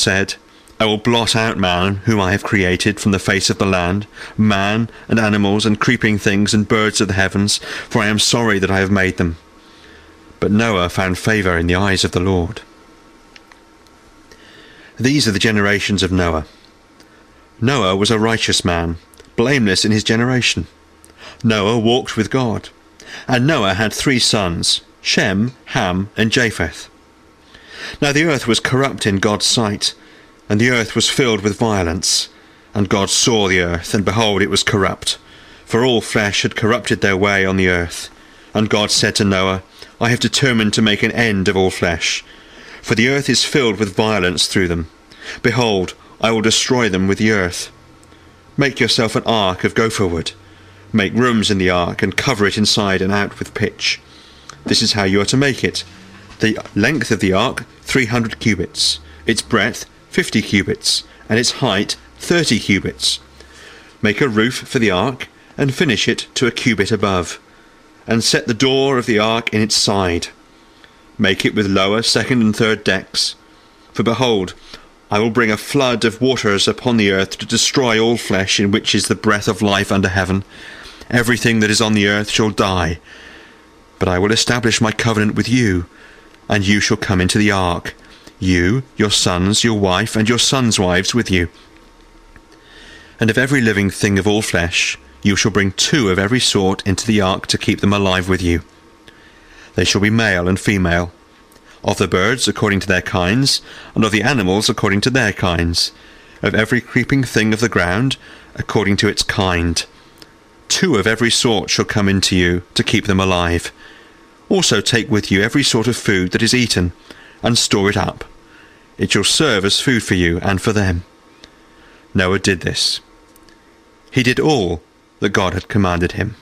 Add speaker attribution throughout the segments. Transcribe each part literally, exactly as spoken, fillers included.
Speaker 1: said, I will blot out man, whom I have created, from the face of the land, man and animals and creeping things and birds of the heavens, for I am sorry that I have made them. But Noah found favour in the eyes of the Lord. These are the generations of Noah. Noah was a righteous man, blameless in his generation. Noah walked with God. And Noah had three sons, Shem, Ham, and Japheth. Now the earth was corrupt in God's sight, and the earth was filled with violence. And God saw the earth, and behold, it was corrupt, for all flesh had corrupted their way on the earth. And God said to Noah, I have determined to make an end of all flesh, for the earth is filled with violence through them. Behold, I will destroy them with the earth. Make yourself an ark of gopher wood. Make rooms in the ark, and cover it inside and out with pitch. This is how you are to make it. The length of the ark, three hundred cubits, its breadth, fifty cubits, and its height, thirty cubits. Make a roof for the ark, and finish it to a cubit above, and set the door of the ark in its side. Make it with lower, second, and third decks. For behold, I will bring a flood of waters upon the earth to destroy all flesh in which is the breath of life under heaven. Everything that is on the earth shall die. But I will establish my covenant with you, and you shall come into the ark, you, your sons, your wife, and your sons' wives with you. And of every living thing of all flesh, you shall bring two of every sort into the ark to keep them alive with you. They shall be male and female, of the birds according to their kinds, and of the animals according to their kinds, of every creeping thing of the ground according to its kind. Two of every sort shall come into you to keep them alive. Also take with you every sort of food that is eaten, and store it up. It shall serve as food for you and for them. Noah did this. He did all that God had commanded him.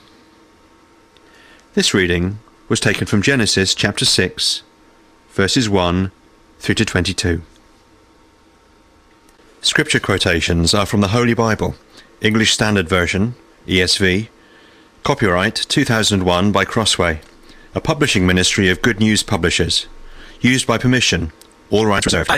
Speaker 1: This reading was taken from Genesis chapter six, verses one through to twenty-two. Scripture quotations are from the Holy Bible, English Standard Version, E S V, copyright two thousand one by Crossway, a publishing ministry of Good News Publishers, used by permission, all rights reserved.